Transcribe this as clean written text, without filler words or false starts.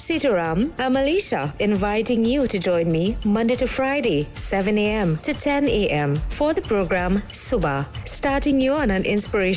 Sitaram. I'm Alicia, inviting you to join me Monday to Friday, 7 a.m. to 10 a.m. for the program Subah, starting you on an inspirational